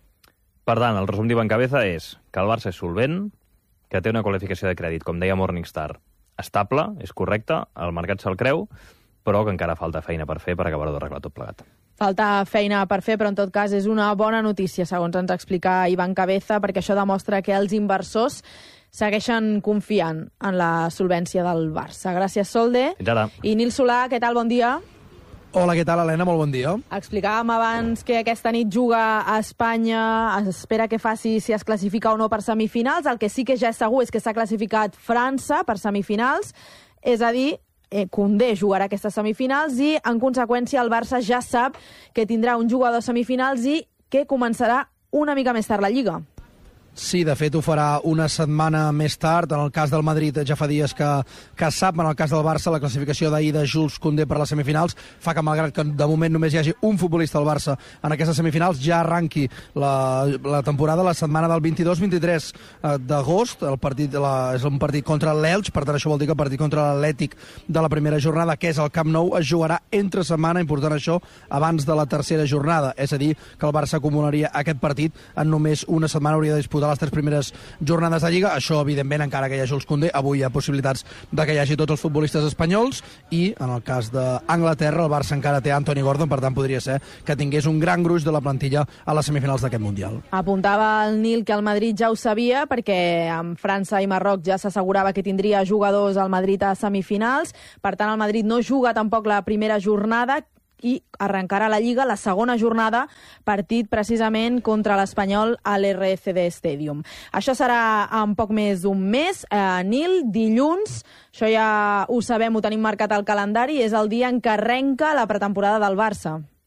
Per tant, el resum d'Ivan Cabeza és que el Barça és solvent, que té una qualificació de crèdit, com deia Morningstar, estable, és correcte, el mercat se'l creu, però que encara falta feina per fer per acabar d'arreglar tot plegat. Falta feina per fer, però en tot cas és una bona notícia, segons ens explica Ivan Cabeza, perquè això demostra que els inversors segueixen confiant en la solvència del Barça. Gràcies, Solde. Fins ara. I Nil Solà, què tal? Bon dia. Hola, què tal, Helena? Molt bon dia. Explicàvem abans que aquesta nit juga a Espanya, es espera que faci si es classifica o no per semifinals. El que sí que ja és segur és que s'ha classificat França per semifinals, és a dir, Eh, Koundé jugarà aquestes semifinals i, en conseqüència, el Barça ja sap que tindrà un jugador a semifinals i que començarà una mica més tard la Lliga. Sí, de fet ho farà una setmana més tard. En el cas del Madrid ja fa dies que, que sap. En el cas del Barça, la classificació d'ahir de Jules Koundé per les semifinals fa que, malgrat que de moment només hi hagi un futbolista del Barça en aquestes semifinals, ja arranqui la, la temporada la setmana del vint-i-dos vint-i-tres d'agost. El partit la, és un partit contra l'Elx, per tant això vol dir que el partit contra l'Atlètic de la primera jornada, que és el Camp Nou, es jugarà entre setmana, important això, abans de la tercera jornada. És a dir, que el Barça acumularia aquest partit en només una setmana, hauria de disputar les tres primeres jornades de Lliga. Això, evidentment, encara que hi hagi els Koundé, avui hi ha possibilitats de que hi hagi tots els futbolistes espanyols, i en el cas d'Anglaterra el Barça encara té Anthony Gordon, per tant podria ser que tingués un gran gruix de la plantilla a les semifinals d'aquest Mundial. Apuntava el Nil que el Madrid ja ho sabia, perquè amb França i Marroc ja s'assegurava que tindria jugadors al Madrid a semifinals. Per tant, el Madrid no juga tampoc la primera jornada i arrencarà la Lliga la segona jornada, partit precisament contra l'Espanyol a l'R C D Stadium. Això serà en poc més d'un mes. Eh, Nil, dilluns, això ja ho sabem, ho tenim marcat al calendari, és el dia en què arrenca la pretemporada del Barça.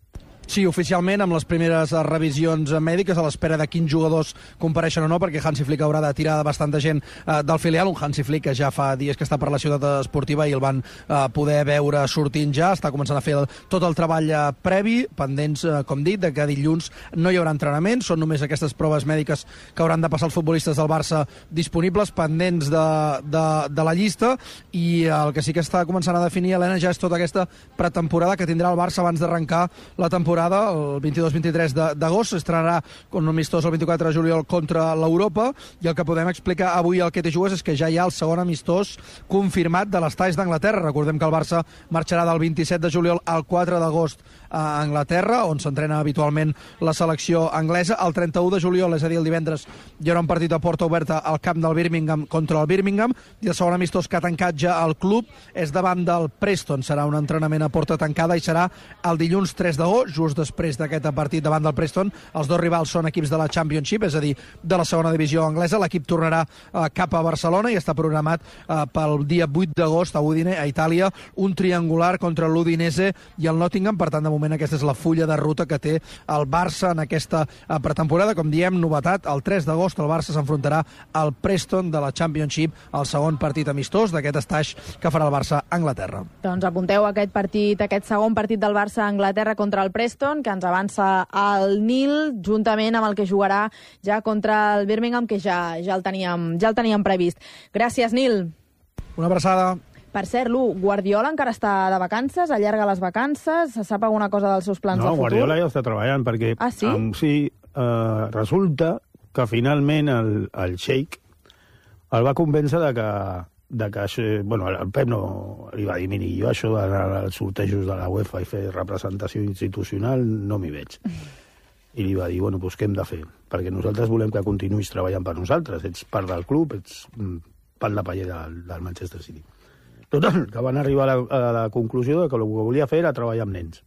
Sí, oficialment, amb les primeres revisions mèdiques, a l'espera de quins jugadors compareixen o no, perquè Hansi Flick haurà de tirar bastanta gent eh, del filial, un Hansi Flick que ja fa dies que està per la ciutat esportiva i el van eh, poder veure sortint ja, està començant a fer el, tot el treball eh, previ, pendents, eh, com dit, de que dilluns no hi haurà entrenament, són només aquestes proves mèdiques que hauran de passar els futbolistes del Barça disponibles, pendents de, de, de la llista, i el que sí que està començant a definir, Helena, ja és tota aquesta pretemporada que tindrà el Barça abans d'arrencar la temporada. El vint-i-dos vint-i-tres d'agost s'estrenarà un amistós el vint-i-quatre de juliol contra l'Europa, i el que podem explicar avui al Que T'hi Jugues és que ja hi ha el segon amistós confirmat de les talls d'Anglaterra. Recordem que el Barça marxarà del vint-i-set de juliol al quatre d'agost a Anglaterra, on s'entrena habitualment la selecció anglesa. El trenta-u de juliol, és a dir, el divendres, hi haurà un partit a porta oberta al camp del Birmingham contra el Birmingham, i el segon amistós que ha tancat ja el club és davant del Preston. Serà un entrenament a porta tancada i serà el dilluns tres d'agost, just després d'aquest partit davant del Preston. Els dos rivals són equips de la Championship, és a dir, de la segona divisió anglesa. L'equip tornarà eh, cap a Barcelona i està programat eh, pel dia vuit d'agost a Udine, a Itàlia, un triangular contra l'Udinese i el Nottingham. Per tant, de moment aquesta és la fulla de ruta que té el Barça en aquesta eh, pretemporada. Com diem, novetat, el tres d'agost el Barça s'enfrontarà al Preston de la Championship, el segon partit amistós d'aquest estaix que farà el Barça a Anglaterra. Doncs apunteu aquest partit, aquest segon partit del Barça a Anglaterra contra el Preston, que ens avança al Nil, juntament amb el que jugarà ja contra el Birmingham, que ja, ja, el, teníem, ja el teníem previst. Gràcies, Nil. Una abraçada. Per cert, Lu, Guardiola encara està de vacances, allarga les vacances, se sap alguna cosa dels seus plans no, de futur? No, Guardiola ja està treballant, perquè ah, sí? Um, sí, uh, resulta que finalment el, el Sheikh el va convèncer de que de que això, bueno, el Pep no li va dir, miri, jo això d'anar als sortejos de la UEFA i fer representació institucional no m'hi veig. I li va dir, bueno, doncs què hem de fer? Perquè nosaltres volem que continuïs treballant per nosaltres, ets part del club, ets pal de paller del, del Manchester City. Total, que van arribar a la, a la conclusió de que el que volia fer era treballar amb nens.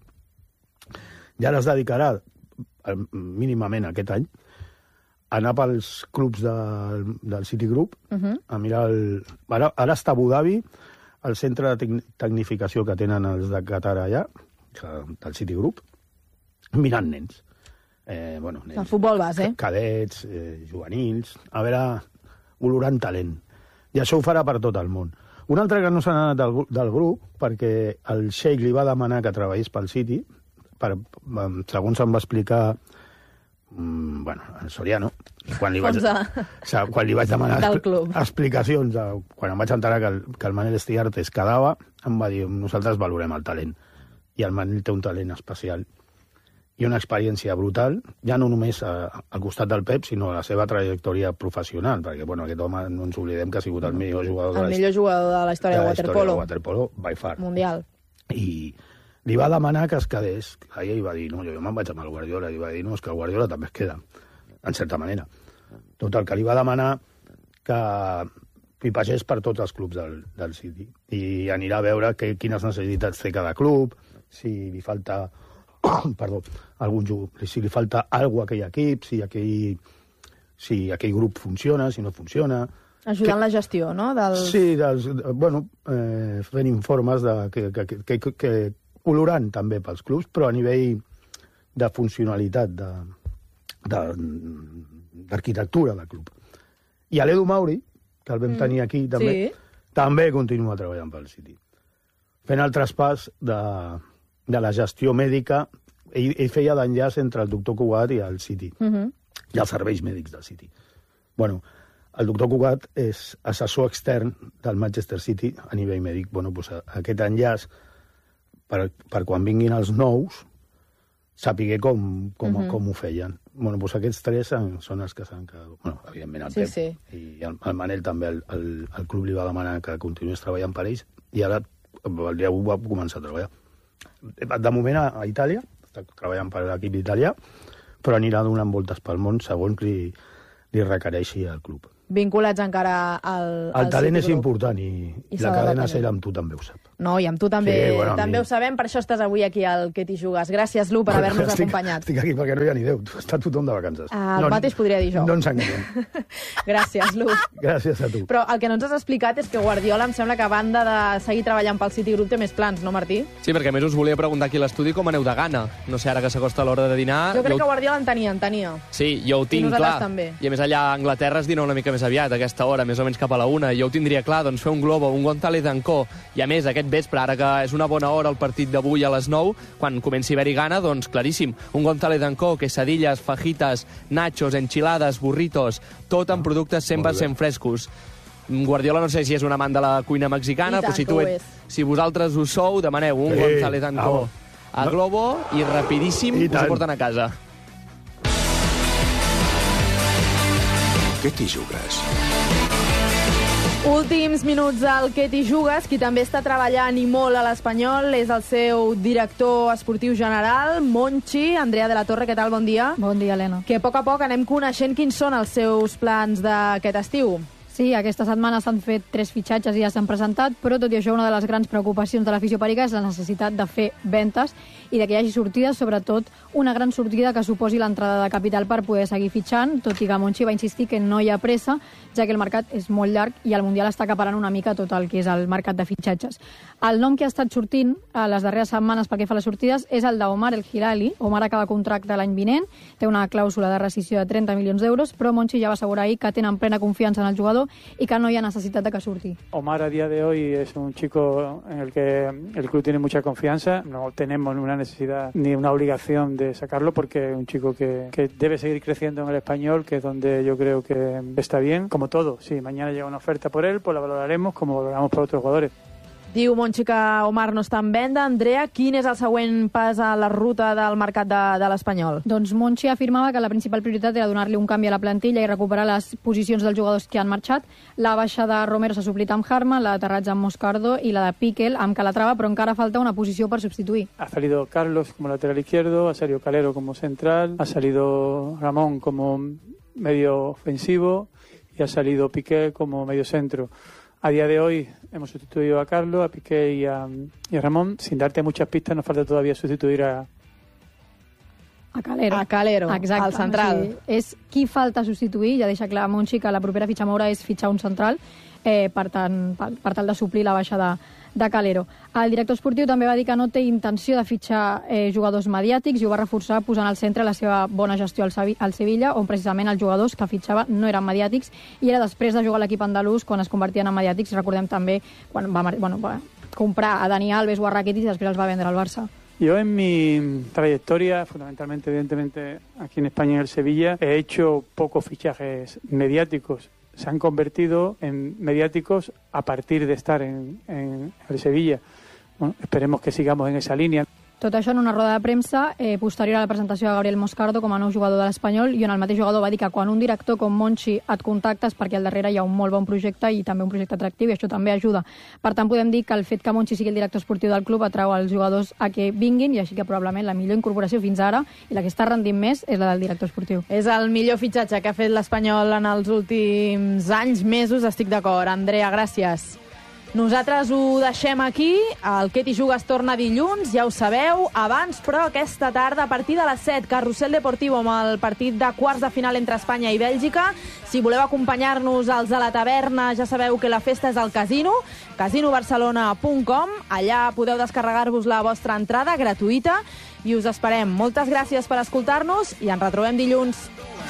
I ara es dedicarà, mínimament aquest any, anar pels clubs del, del City Group, uh-huh. a mirar el... Ara, ara està a Abu Dhabi, el centre de tec tecnificació que tenen els de Qatar allà, del City Group, mirant nens. Eh, bueno, nens. El futbol base. Cadets, eh, juvenils, a veure, olorant talent. I això ho farà per tot el món. Un altre que no s'ha anat del, del grup, perquè el Sheikh li va demanar que treballés pel City, per, segons em va explicar Mm, bueno, en Soriano, quan li vaig, o sigui, quan li vaig demanar expl explicacions, quan em vaig enterar que el, que el Manel Estiartes quedava, em va dir, nosaltres valorem el talent. I el Manel té un talent especial i una experiència brutal, ja no només a, al costat del Pep, sinó a la seva trajectòria professional, perquè bueno, aquest home no ens oblidem que ha sigut el millor jugador, el de, la millor jugador de la història de, de waterpolo. de waterpolo, by far. Mundial. I li va demanar que es quedés. Ella li va dir, no, jo me'n vaig amb el Guardiola. Li va dir, no, és que el Guardiola també es queda, en certa manera. Tot el que li va demanar que pipagés per tots els clubs del, del City. I anirà a veure que, quines necessitats té cada club, si li falta perdó, algun jugador, si li falta alguna a aquell equip, si aquell, si aquell grup funciona, si no funciona. Ajudant que, la gestió, no? Dels... Sí, dels, bueno, eh, fent informes de, que, que, que, que, que olorant també pels clubs, però a nivell de funcionalitat, d'arquitectura de, de, del club. I a l'Edu Mauri, que el vam mm. tenir aquí també, sí. també continua treballant pel City. Fent el traspàs de, de la gestió mèdica, ell, ell feia d'enllaç entre el doctor Cugat i el City, mm -hmm. i els serveis mèdics del City. Bueno, el doctor Cugat és assessor extern del Manchester City a nivell mèdic. Bueno, doncs aquest enllaç, per, per quan vinguin els nous, sapigué com, com, uh-huh. com ho feien. Bueno, doncs aquests tres són els que s'han quedat... Bueno, evidentment el sí, Pep sí. i el, el Manel també, el, el, el club li va demanar que continués treballant per ells, i ara el dia u va començar a treballar. De moment a, a Itàlia, està treballant per l'equip italià, però anirà donant voltes pel món segons li, li requereixi el club. Vinculats encara al, al El talent City és Group. important i, I la cadena SER amb tu també ho sap. No, i amb tu també, Sí, bueno, també mi- ho sabem, per això estàs avui aquí al Què t'hi jugues. Gràcies, Lu, per haver-nos Estic- acompanyat. Estic aquí perquè no hi ha ni Déu. Està tothom de vacances. Ah, el mateix podria dir jo. No ens enganyem. Gràcies, Lu. Gràcies a tu. Però el que no ens has explicat és que Guardiola em sembla que a banda de seguir treballant pel City Group té més plans, no, Martí? Sí, perquè a més us volia preguntar aquí a l'estudi com aneu de gana. No sé, ara que s'acosta l'hora de dinar... Jo crec ho- que Guardiola en tenia, en tenia. Sí, jo ho tinc nosaltres clar. també. I a més allà a Anglaterra es dina una mica més aviat, a aquesta hora, més o menys cap a la una. Jo ho tindria clar, doncs fer un globo, un González and Co. I a més, aquest vespre, ara que és una bona hora el partit d'avui a les nou, quan comenci a haver-hi gana, doncs claríssim. Un González and Co, quesadillas, fajitas, nachos, enchilades, burritos, tot amb productes cent per cent frescos. Guardiola no sé si és un amant de la cuina mexicana, I tant però si, que tu ho ets, és. si vosaltres ho sou, demaneu un Sí, González and Co vamos. a Globo i rapidíssim I us ho tant. porten a casa. Què t'hi jugues? Últims minuts al Què t'hi jugues. Qui també està treballant i molt a l'Espanyol és el seu director esportiu general, Monchi. Andrea de la Torre, què tal? Bon dia. Bon dia, Helena. Que a poc a poc anem coneixent quins són els seus plans d'aquest estiu. Sí, aquesta setmana s'han fet tres fitxatges i ja s'han presentat, però tot i això una de les grans preocupacions de l'afició perica és la necessitat de fer ventes i de que hi hagi sortides, sobretot una gran sortida que suposi l'entrada de capital per poder seguir fitxant, tot i que Monchi va insistir que no hi ha pressa, ja que el mercat és molt llarg i el Mundial està acaparant una mica tot el que és el mercat de fitxatges. El nom que ha estat sortint a les darreres setmanes pel que fa a les sortides és el d'Omar El Hilali. Omar acaba contracte l'any vinent, té una clàusula de rescissió de trenta milions d'euros, però Monchi ja va assegurar ahir que tenen plena confiança en el jugador y que no hay necesidad de que surti. Omar a día de hoy es un chico en el que el club tiene mucha confianza. No tenemos una necesidad ni una obligación de sacarlo porque es un chico que, que debe seguir creciendo en el Español, que es donde yo creo que está bien. Como todo, si mañana llega una oferta por él, pues la valoraremos como valoramos por otros jugadores. Diu Monchi que Omar no està en venda. Andrea, quin és el següent pas a la ruta del mercat de, de l'Espanyol? Doncs Monchi afirmava que la principal prioritat era donar-li un canvi a la plantilla i recuperar les posicions dels jugadors que han marxat. La baixa de Romero s'ha suplit amb Harman, l'aterratge amb Moscardo i la de Piquel amb Calatrava, però encara falta una posició per substituir. Ha salido Carlos como lateral izquierdo, ha salido Calero como central, ha salido Ramón como medio ofensivo y ha salido Piqué como medio centro. A día de hoy hemos sustituido a Carlos, a Piqué y a, y a Ramón. Sin darte muchas pistas, nos falta todavía sustituir a... A Calero. A Calero, Exacte, al central. O sigui, és qui falta substituir, ja deixa clar Monchi que la propera fitxa moura és fitxar un central, eh, per, tant, per, per tal de suplir la baixa de, de Calero. El director esportiu també va dir que no té intenció de fitxar eh, jugadors mediàtics i ho va reforçar posant al centre la seva bona gestió al, Sevi al Sevilla, on precisament els jugadors que fitxava no eren mediàtics i era després de jugar a l'equip andalús quan es convertien en mediàtics. Recordem també quan va, bueno, va comprar a Dani Alves o a Rakitic i després els va vendre al Barça. Yo en mi trayectoria, fundamentalmente, evidentemente, aquí en España, en el Sevilla, he hecho pocos fichajes mediáticos. Se han convertido en mediáticos a partir de estar en, en el Sevilla. Bueno, esperemos que sigamos en esa línea. Tot això en una roda de premsa eh, posterior a la presentació de Gabriel Moscardo com a nou jugador de l'Espanyol, i on el mateix jugador va dir que quan un director com Monchi et contactes perquè al darrere hi ha un molt bon projecte i també un projecte atractiu, i això també ajuda. Per tant, podem dir que el fet que Monchi sigui el director esportiu del club atrau els jugadors a que vinguin, i així que probablement la millor incorporació fins ara i la que està rendint més és la del director esportiu. És el millor fitxatge que ha fet l'Espanyol en els últims anys, mesos, estic d'acord. Andrea, gràcies. Nosaltres ho deixem aquí. El Què t'hi jugues torna dilluns, ja ho sabeu. Abans, però, aquesta tarda, a partir de les set, Carrusel Deportiu amb el partit de quarts de final entre Espanya i Bèlgica. Si voleu acompanyar-nos als de la taverna, ja sabeu que la festa és al casino, casino barcelona punt com. Allà podeu descarregar-vos la vostra entrada gratuïta i us esperem. Moltes gràcies per escoltar-nos i ens retrobem dilluns.